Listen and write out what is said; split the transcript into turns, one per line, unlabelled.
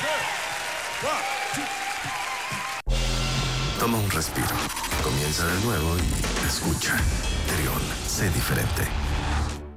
Toma un respiro. Comienza de nuevo y escucha. Trión, sé diferente.